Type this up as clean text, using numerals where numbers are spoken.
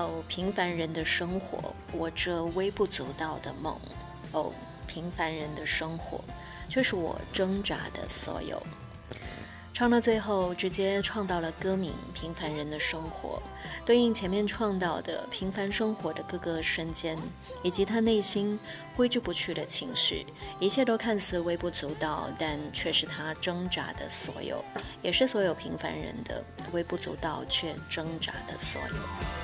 哦，平凡人的生活，我这微不足道的梦。哦，平凡人的生活，却是我挣扎的所有。唱到最后，直接唱到了歌名《平凡人的生活》，对应前面创到的平凡生活的各个瞬间，以及他内心挥之不去的情绪，一切都看似微不足道，但却是他挣扎的所有，也是所有平凡人的微不足道却挣扎的所有。